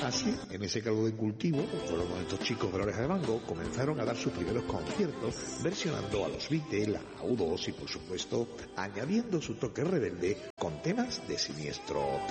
Así, en ese caldo de cultivo, fueron estos chicos de la Oreja de Mango comenzaron a dar sus primeros conciertos versionando a los Beatles, a U2 y por supuesto añadiendo su toque rebelde con temas de Siniestro.